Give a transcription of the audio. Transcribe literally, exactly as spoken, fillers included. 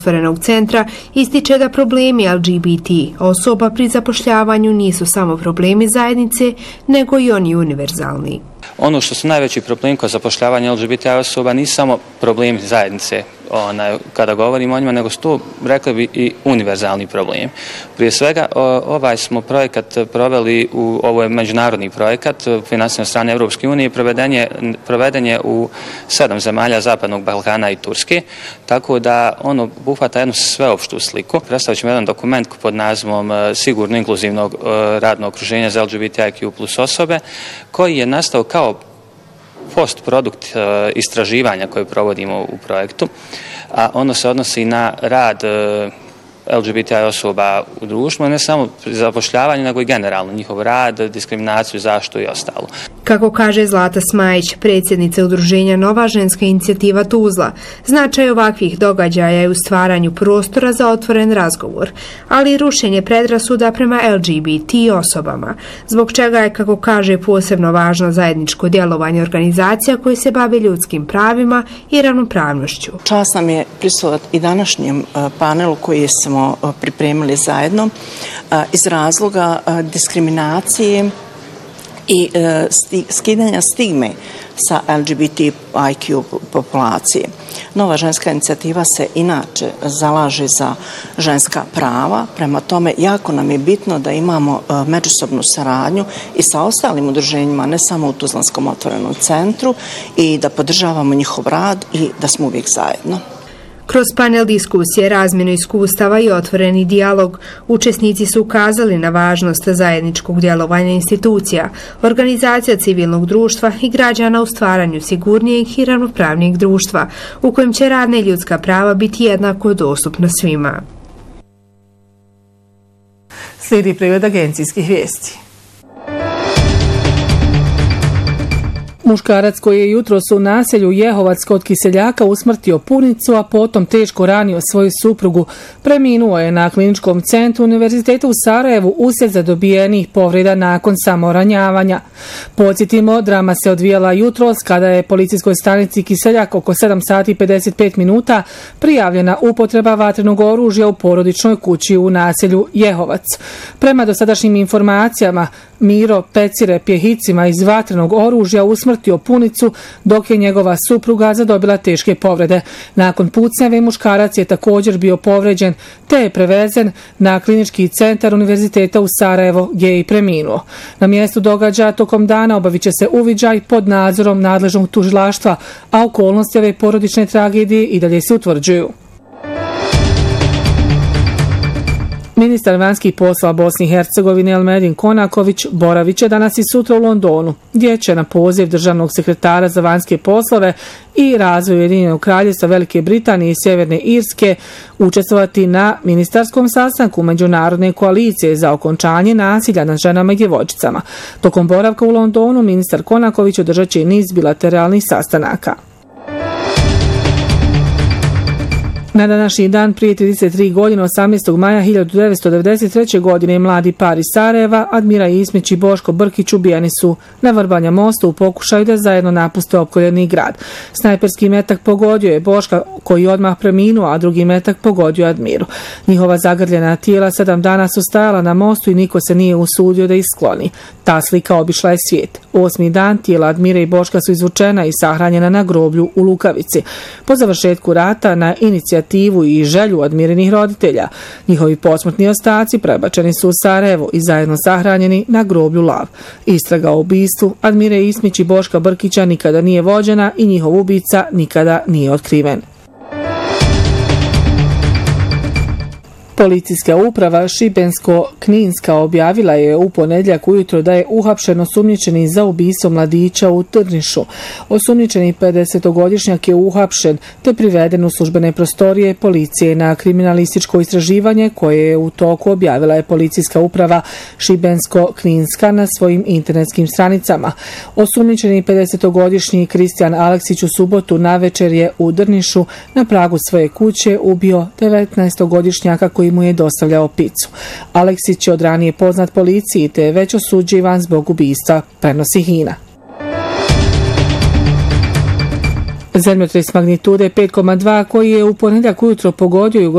otvorenog centra ističe da problemi L G B T osoba pri zapošljavanju nisu samo problemi zajednice, nego i oni univerzalni. Ono što su najveći problemi kod zapošljavanja L G B T osoba nisu samo problemi zajednice ona, kada govorimo o njima, nego su to, rekli bi, i univerzalni problem. Prije svega, ovaj smo projekat proveli, u, ovo je međunarodni projekat, financiran od strane Evropske unije, proveden je, proveden je u sedam zemalja Zapadnog Balkana i Turske, tako da ono obuhvata jednu sveopštu sliku. Predstavit ćemo jedan dokument pod nazivom Sigurno inkluzivno radno okruženje za L G B T I Q plus osobe, koji je nastao kao postprodukt istraživanja koje provodimo u projektu, a ono se odnosi na rad L G B T I osoba u društvu, ne samo zapošljavanje, nego i generalno njihov rad, diskriminaciju, zaštitu i ostalo. Kako kaže Zlata Smajić, predsjednica udruženja Nova ženska inicijativa Tuzla, značaj ovakvih događaja je u stvaranju prostora za otvoren razgovor, ali i rušenje predrasuda prema L G B T osobama, zbog čega je, kako kaže, posebno važno zajedničko djelovanje organizacija koje se bave ljudskim pravima i ravnopravnošću. Čast nam je prisustvovati i današnjem panelu koji smo pripremili zajedno iz razloga diskriminacije i skidanja stigme sa L G B T I Q populacije. Nova ženska inicijativa se inače zalaže za ženska prava, prema tome jako nam je bitno da imamo međusobnu saradnju i sa ostalim udruženjima, ne samo u Tuzlanskom otvorenom centru, i da podržavamo njihov rad i da smo uvijek zajedno. Kroz panel diskusije, razmjenu iskustava i otvoreni dijalog, učesnici su ukazali na važnost zajedničkog djelovanja institucija, organizacija civilnog društva i građana u stvaranju sigurnijeg i ravnopravnijeg društva, u kojem će radna i ljudska prava biti jednako dostupna svima. Slijedi pregled agencijskih vijesti. Muškarac koji je jutros u naselju Jehovac kod Kiseljaka usmrtio punicu, a potom teško ranio svoju suprugu, preminuo je na kliničkom centru Univerziteta u Sarajevu uslijed zadobijenih povreda nakon samoranjavanja. Podsjetimo, drama se odvijala jutros kada je policijskoj stanici Kiseljak oko sedam sati i pedeset pet minuta prijavljena upotreba vatrenog oružja u porodičnoj kući u naselju Jehovac. Prema dosadašnjim informacijama, Miro Pecire pjehicima iz vatrenog oružja usmrtio punicu, dok je njegova supruga zadobila teške povrede. Nakon pucnjave muškarac je također bio povređen, te je prevezen na klinički centar Univerziteta u Sarajevo, gdje je i preminuo. Na mjestu događaja tokom dana obavit će se uviđaj pod nadzorom nadležnog tužilaštva, a okolnosti ove porodične tragedije i dalje se utvrđuju. Ministar vanjskih poslova Bosne i Hercegovine Elmedin Konaković boravit će danas i sutra u Londonu, gdje će na poziv državnog sekretara za vanjske poslove i razvoj Ujedinjenog kraljevstva Velike Britanije i Sjeverne Irske učestvovati na ministarskom sastanku Međunarodne koalicije za okončanje nasilja nad ženama i djevojčicama. Tokom boravka u Londonu ministar Konaković održat će niz bilateralnih sastanaka. Na današnji dan prije trideset tri godine, osamnaestog maja hiljadu devetsto devedeset treće. godine, mladi par iz Sarajeva, Admira Ismić i Boško Brkić, ubijeni su na Vrbanja mostu u pokušaju da zajedno napuste opkoljeni grad. Snajperski metak pogodio je Boška, koji odmah preminuo, a drugi metak pogodio Admiru. Njihova zagrljena tijela sedam dana su stajala na mostu i niko se nije usudio da ih skloni. Ta slika obišla je svijet. Osmi dan tijela Admire i Boška su izvučena i sahranjena na groblju u Lukavici. Po završetku rata, na inicijativu i želju Admirinih roditelja, njihovi posmrtni ostaci prebačeni su u Sarajevo i zajedno sahranjeni na groblju Lav. Istraga o ubistvu Admire Ismić i Boška Brkića nikada nije vođena i njihov ubica nikada nije otkriven. Policijska uprava Šibensko-Kninska objavila je u ponedjeljak ujutro da je uhapšen osumnjičeni za ubistvo mladića u Drnišu. Osumnjičeni pedesetogodišnjak je uhapšen te priveden u službene prostorije policije na kriminalističko istraživanje koje je u toku, objavila je policijska uprava Šibensko-Kninska na svojim internetskim stranicama. Osumnjičeni pedesetogodišnji Kristijan Aleksić u subotu navečer je u Drnišu na pragu svoje kuće ubio devetnaestogodišnjaka koji mu je dostavljao picu. Aleksić je od ranije poznat policiji te je već osuđivan zbog ubistva, prenosi Hina. Zemljotres magnitude pet zarez dva koji je u ponedjeljak ujutro pogodio